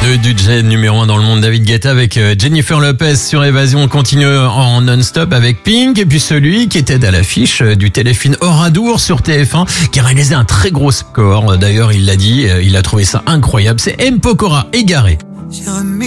Le DJ numéro 1 dans le monde, David Guetta avec Jennifer Lopez sur Évasion. On continue en non-stop avec Pink et puis celui qui était à l'affiche du téléfilm Oradour sur TF1 qui a réalisé un très gros score. D'ailleurs, il l'a dit, il a trouvé ça incroyable. C'est M. Pokora, Égaré.